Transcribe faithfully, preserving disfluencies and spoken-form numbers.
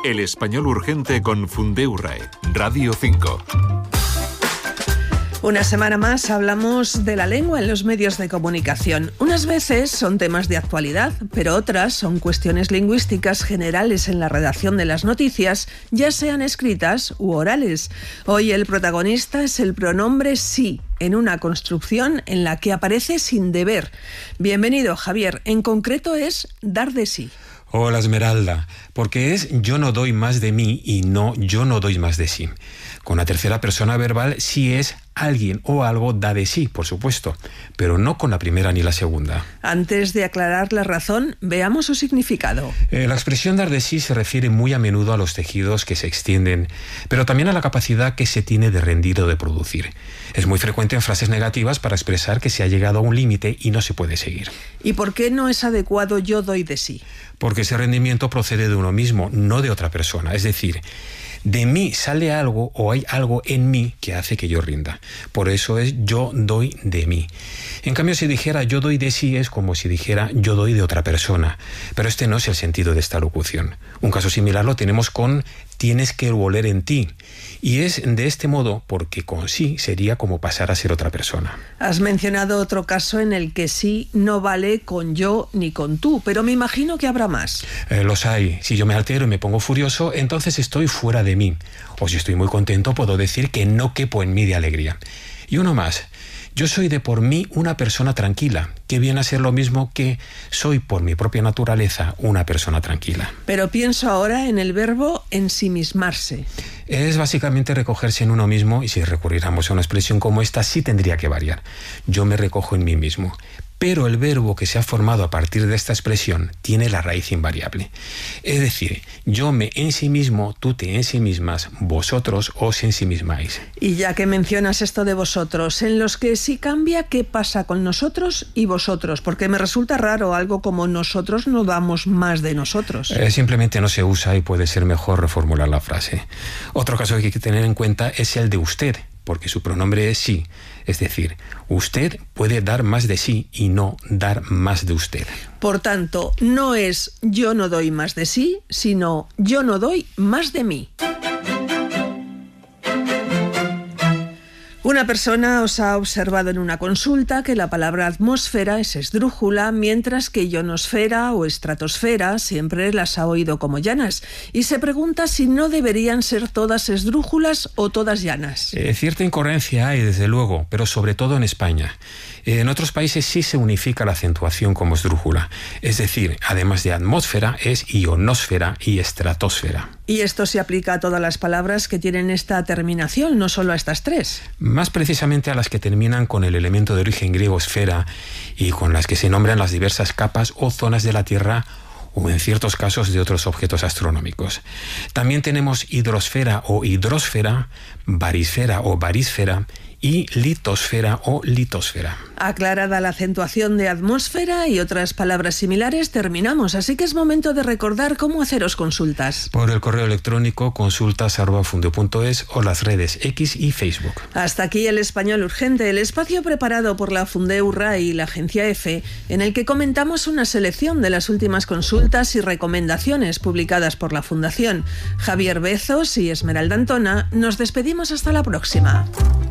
El Español Urgente con Fundeurrae, Radio cinco. Una semana más hablamos de la lengua en los medios de comunicación. Unas veces son temas de actualidad, pero otras son cuestiones lingüísticas generales en la redacción de las noticias, ya sean escritas u orales. Hoy el protagonista es el pronombre sí, en una construcción en la que aparece sin deber. Bienvenido, Javier. En concreto es dar de sí. Hola, Esmeralda, porque es yo no doy más de mí y no yo no doy más de sí. Con la tercera persona verbal sí es alguien o algo da de sí, por supuesto, pero no con la primera ni la segunda. Antes de aclarar la razón, veamos su significado. Eh, la expresión dar de sí se refiere muy a menudo a los tejidos que se extienden, pero también a la capacidad que se tiene de rendir o de producir. Es muy frecuente en frases negativas para expresar que se ha llegado a un límite y no se puede seguir. ¿Y por qué no es adecuado yo doy de sí? Porque ese rendimiento procede de uno mismo, no de otra persona. Es decir, de mí sale algo o hay algo en mí que hace que yo rinda. Por eso es yo doy de mí. En cambio, si dijera yo doy de sí es como si dijera yo doy de otra persona. Pero este no es el sentido de esta locución. Un caso similar lo tenemos con tienes que oler en ti. Y es de este modo porque con sí sería como pasar a ser otra persona. Has mencionado otro caso en el que sí no vale con yo ni con tú, pero me imagino que habrá más. Eh, los hay. Si yo me altero y me pongo furioso, entonces estoy fuera de mí. O si estoy muy contento, puedo decir que no quepo en mí de alegría. Y uno más. Yo soy de por mí una persona tranquila, que viene a ser lo mismo que soy por mi propia naturaleza una persona tranquila. Pero pienso ahora en el verbo ensimismarse. Es básicamente recogerse en uno mismo y si recurriéramos a una expresión como esta sí tendría que variar. Yo me recojo en mí mismo. Pero el verbo que se ha formado a partir de esta expresión tiene la raíz invariable. Es decir, yo me ensimismo, tú te ensimismas, vosotros os ensimismáis. Y ya que mencionas esto de vosotros, en los que sí cambia, ¿qué pasa con nosotros y vosotros? Porque me resulta raro algo como nosotros no damos más de nosotros. Eh, simplemente no se usa y puede ser mejor reformular la frase. Otro caso que hay que tener en cuenta es el de usted, porque su pronombre es sí. Es decir, usted puede dar más de sí y no dar más de usted. Por tanto, no es yo no doy más de sí, sino yo no doy más de mí. Una persona os ha observado en una consulta que la palabra atmósfera es esdrújula, mientras que ionosfera o estratosfera siempre las ha oído como llanas, y se pregunta si no deberían ser todas esdrújulas o todas llanas. Eh, cierta incoherencia hay, desde luego, pero sobre todo en España. Eh, en otros países sí se unifica la acentuación como esdrújula, es decir, además de atmósfera es ionosfera y estratosfera. Y esto se aplica a todas las palabras que tienen esta terminación, no solo a estas tres. Más precisamente a las que terminan con el elemento de origen griego esfera y con las que se nombran las diversas capas o zonas de la Tierra o en ciertos casos de otros objetos astronómicos. También tenemos hidrosfera o hidrosfera, barisfera o barísfera y litosfera o litosfera. Aclarada la acentuación de atmósfera y otras palabras similares, terminamos, así que es momento de recordar cómo haceros consultas. Por el correo electrónico consultas arroba funde punto es o las redes X y Facebook. Hasta aquí el Español Urgente, el espacio preparado por la Fundeurrae y la Agencia EFE, en el que comentamos una selección de las últimas consultas y recomendaciones publicadas por la Fundación. Javier Bezos y Esmeralda Antona, nos despedimos hasta la próxima.